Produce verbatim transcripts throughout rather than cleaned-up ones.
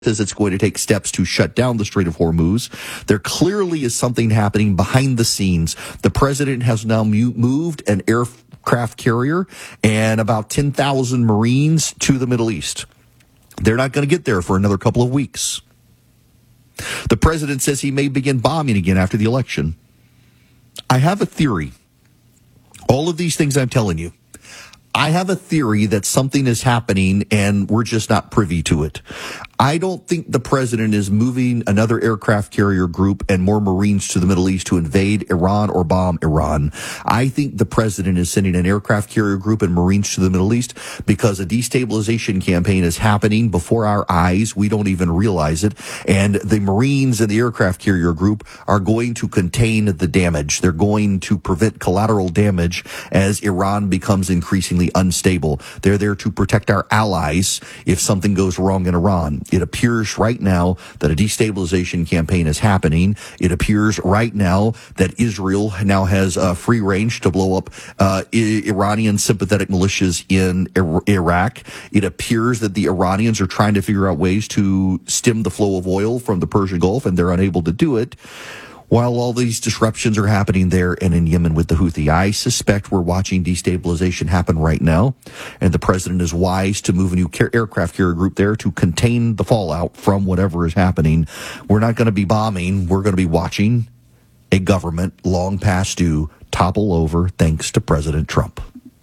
says it's going to take steps to shut down the Strait of Hormuz. There clearly is something happening behind the scenes. The president has now mu- moved an aircraft carrier and about ten thousand Marines to the Middle East. They're not going to get there for another couple of weeks. The president says he may begin bombing again after the election. I have a theory. All of these things I'm telling you, I have a theory that something is happening and we're just not privy to it. I don't think the president is moving another aircraft carrier group and more Marines to the Middle East to invade Iran or bomb Iran. I think the president is sending an aircraft carrier group and Marines to the Middle East because a destabilization campaign is happening before our eyes. We don't even realize it. And the Marines and the aircraft carrier group are going to contain the damage. They're going to prevent collateral damage as Iran becomes increasingly unstable. They're there to protect our allies if something goes wrong in Iran. It appears right now that a destabilization campaign is happening. It appears right now that Israel now has uh, free range to blow up uh, I- Iranian sympathetic militias in I- Iraq. It appears that the Iranians are trying to figure out ways to stem the flow of oil from the Persian Gulf, and they're unable to do it. While all these disruptions are happening there and in Yemen with the Houthi, I suspect we're watching destabilization happen right now, and the president is wise to move a new car- aircraft carrier group there to contain the fallout from whatever is happening. We're not going to be bombing. We're going to be watching a government long past due topple over thanks to President Trump.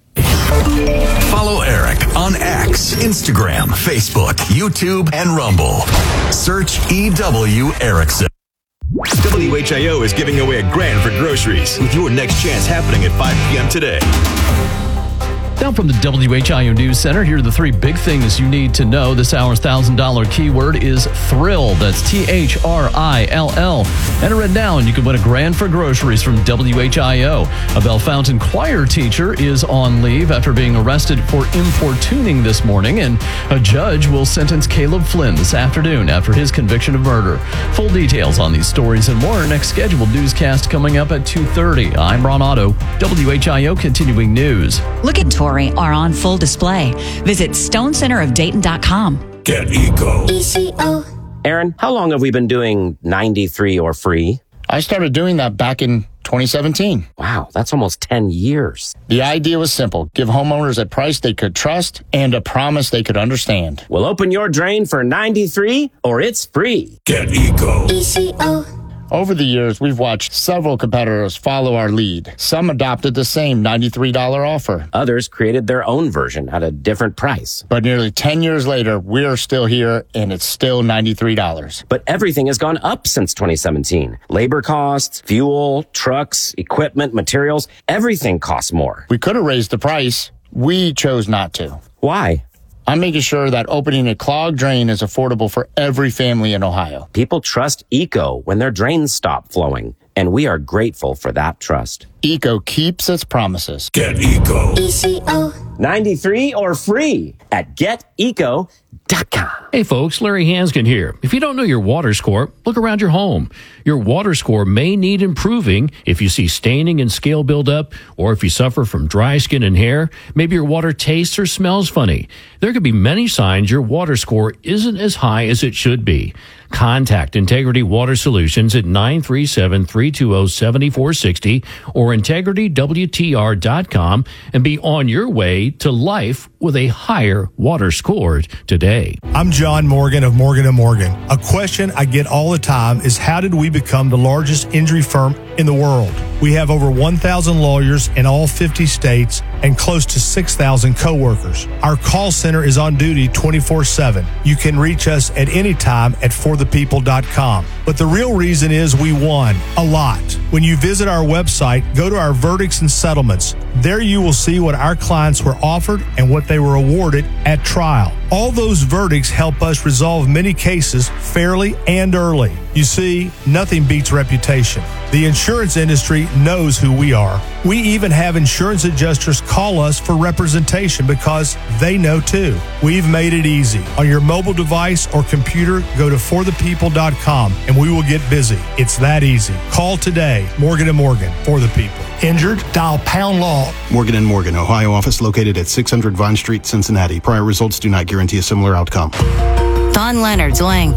Follow Eric on X, Instagram, Facebook, YouTube, and Rumble. Search E W Erickson. W H I O is giving away a grand for groceries with your next chance happening at five p.m. today. Now from the W H I O News Center, here are the three big things you need to know. This hour's one thousand dollars keyword is thrill. That's T H R I L L. Enter it now and you can win a grand for groceries from W H I O. A Bellefontaine choir teacher is on leave after being arrested for importuning this morning, and a judge will sentence Caleb Flynn this afternoon after his conviction of murder. Full details on these stories and more. Next scheduled newscast coming up at two thirty. I'm Ron Otto, W H I O Continuing News. Look at are on full display. Visit stone center of dayton dot com. Get Eco. E C O. Aaron, how long have we been doing ninety-three or free? I started doing that back in twenty seventeen. Wow, that's almost ten years. The idea was simple. Give homeowners a price they could trust and a promise they could understand. Well, open your drain for ninety-three or it's free. Get Eco. E C O. Over the years, we've watched several competitors follow our lead. Some adopted the same ninety-three dollars offer. Others created their own version at a different price. But nearly ten years later, we're still here, and it's still ninety-three dollars. But everything has gone up since twenty seventeen. Labor costs, fuel, trucks, equipment, materials, everything costs more. We could have raised the price. We chose not to. Why? I'm making sure that opening a clogged drain is affordable for every family in Ohio. People trust Eco when their drains stop flowing, and we are grateful for that trust. Eco keeps its promises. Get Eco. E C O. ninety-three or free at get eco dot com. Hey folks, Larry Hanskin here. If you don't know your water score, look around your home. Your water score may need improving if you see staining and scale buildup, or if you suffer from dry skin and hair. Maybe your water tastes or smells funny. There could be many signs your water score isn't as high as it should be. Contact Integrity Water Solutions at nine three seven, three two zero, seven four six zero or integrity w t r dot com and be on your way to life with a higher water score today. I'm John Morgan of Morgan and Morgan. A question I get all the time is, how did we become the largest injury firm in the world? We have over one thousand lawyers in all fifty states and close to six thousand coworkers. Our call center is on duty twenty-four seven. You can reach us at any time at for the people dot com. But the real reason is we won a lot. When you visit our website, go to our verdicts and settlements. There you will see what our clients were offered and what they were awarded at trial. All those verdicts help us resolve many cases fairly and early. You see, nothing beats reputation. The insurance industry knows who we are. We even have insurance adjusters call us for representation because they know too. We've made it easy. On your mobile device or computer, go to for the people dot com and we will get busy. It's that easy. Call today. Morgan and Morgan, for the people. Injured? Dial pound law. Morgan and Morgan, Ohio office located at six hundred Vine Street, Cincinnati. Prior results do not guarantee a similar outcome. Don Leonard's laying